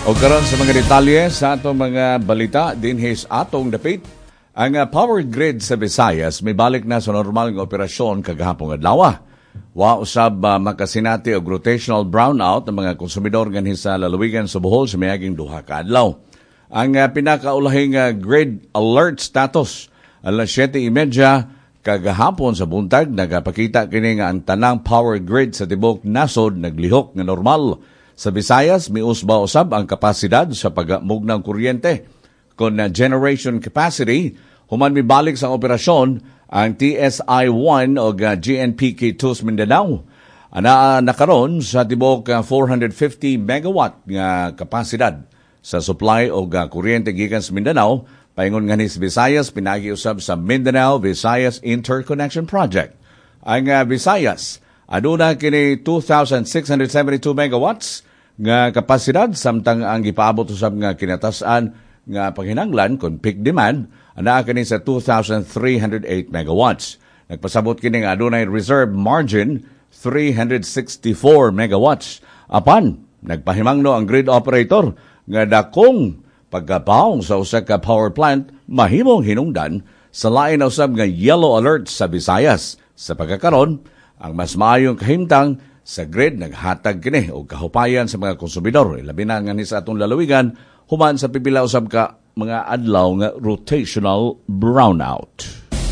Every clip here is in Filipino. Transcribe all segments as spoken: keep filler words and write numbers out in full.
O karon sa mga detalye sa atong mga balita dinhi sa atong dapit, ang uh, power grid sa Visayas may balik na sa normal nga operasyon kagahapon adlaw. Wa usab uh, makasinati og rotational brownout ng mga konsumidor nganhi sa lalawigan sa Bohol sa miaging duha ka adlaw. Ang uh, pinakaulahing uh, grid alert status alas siyete trenta kagahapon sa buntag nagapakita kini nga ang tanang power grid sa tibok nasod naglihok nga normal. Sa Visayas, mius ba usab ang kapasidad sa pagmugnang kuryente. Kung na generation capacity, human mibalik sa operasyon ang T S I one o G N P K two Mindanao. Ana nakaron sa tibok four hundred fifty megawatt nga kapasidad sa supply o kuryente gikan sa Mindanao. Paingon nga ni sa Visayas, pinagi-usab sa Mindanao Visayas Interconnection Project. Ang uh, Visayas, aduna kini two thousand six hundred seventy-two megawatts nga kapasidad samtang ang gipaabot usab nga kinatasan nga panghinanglan kon peak demand ana kini sa two thousand three hundred eight megawatts. Nagpasabot kini nga adunay reserve margin three hundred sixty-four megawatts. Apan nagpahimangno ang grid operator nga dakong pagkapaong sa usa ka power plant mahimong hinungdan sa lain na usab nga yellow alert sa Visayas. Sa pagkakaron, ang mas maayong kahimtang sa grid naghatag kini og kahupayan sa mga konsumidor. Labi na nga ni sa atong lalawigan, human sa pipila usab ka mga adlaw nga rotational brownout.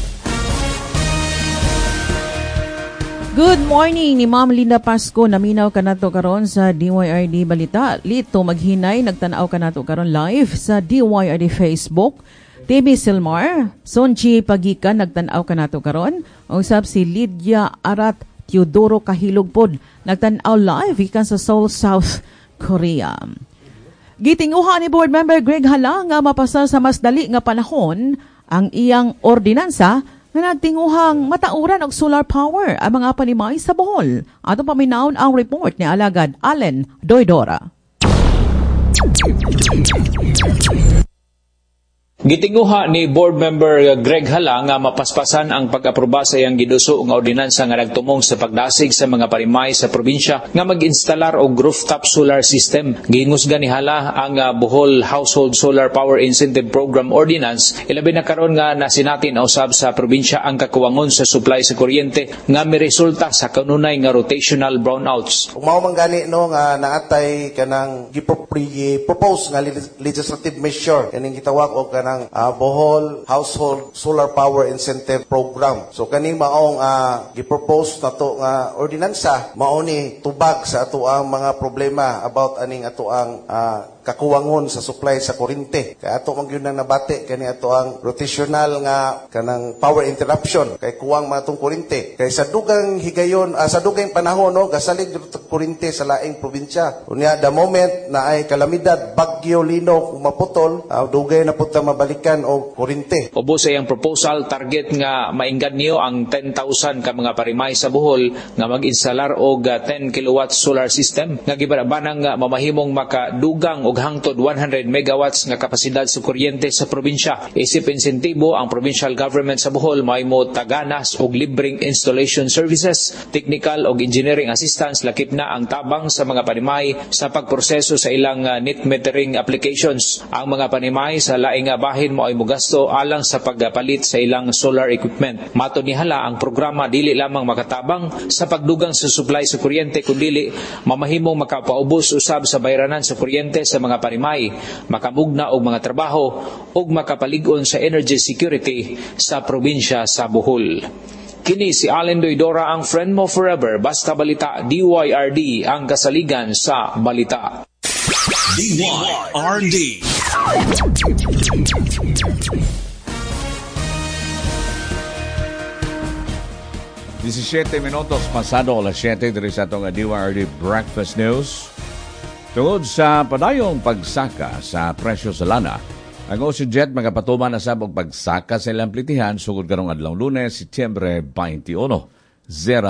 Good morning ni Ma'am Linda Pasco. Naminaw ka nato karon sa D Y R D Balita. Lito maghinay, nagtanaw ka nato karon live sa D Y R D Facebook. T V Silmar, Sonji Pagikan, nagtanaw ka nato karon. Usab si Lydia Arat Teodoro Kahilugpod, nagtanaw live ikan sa Seoul, South Korea. Gitinguha ni Board Member Greg Hala nga mapasa sa mas dali nga panahon ang iyang ordinansa nga nagtinguhang matauran og solar power ang mga panimay sa Bohol. Ato paminaon ang report ni Alagad Allen Doydora. Gitinguha ni Board Member Greg Hala nga mapaspasan ang pag-aproba sa iyang giduso nga ordinansa nga nagtumong sa pagdasig sa mga parimay sa probinsya nga mag-instalar og rooftop solar system. Gihingusga ni Hala ang uh, Bohol Household Solar Power Incentive Program Ordinance. Ilabi na karon nga nasinatin usab sa probinsya ang kakuwangon sa supply sa kuryente nga miresulta sa kanunay nga rotational brownouts. Kung mao man gani no nga naatay kanang gi-propose nga legislative measure kaning gitawag og kanang ng uh, Bohol Household Solar Power Incentive Program. So kaning maong uh, gipropose nato nga ordinansa mao ni tubag sa ato ang mga problema about aning ato ang uh, kakuwangon sa supply sa kuryente. Kay ato man gyud nang nabati kani ato ang rotational nga kanang power interruption kay kuwang man atong kuryente. Kay sa dugang higayon uh, sa dugang panahon no gasalig gyud kuryente sa laing probinsya. Unya the moment na ay kalamidad bagyo lino kung maputol uh, dugay na pud ta balikan o kuryente. Obo sa iyang proposal, target nga mainggan niyo ang ten thousand ka mga parimay sa Bohol nga mag-instalar og ten kilowatt solar system nga gibarabanang nga mamahimong makadugang og hangtod one hundred megawatts nga kapasidad sa kuryente sa probinsya. Isip insentibo ang provincial government sa Bohol mahimo taganas og libreng installation services, technical og engineering assistance lakip na ang tabang sa mga parimay sa pagproseso sa ilang uh, net metering applications. Ang mga parimay sa laing bahin mo ay mugasto alang sa pagpalit sa ilang solar equipment. Mato ni Hala ang programa dili lamang makatabang sa pagdugang sa supply sa kuryente kundi mamahimong makapaubos usab sa bayranan sa kuryente sa mga parimay, makamugna og mga trabaho ug makapalig-on sa energy security sa probinsya sa Bohol. Kini si Allen Doydora, ang friend mo forever. Basta Balita, D Y R D, ang kasaligan sa balita. D Y R D. seventeen minutos pasado alas siyete diri sa atong D Y R D Breakfast News. Tungod sa padayong pagsaka sa presyo sa lana, ang OceanJet magapatuman na sabog pagsaka sa ilang plitihan sugod karong adlaw Lunes, Setyembre twenty-one. Zero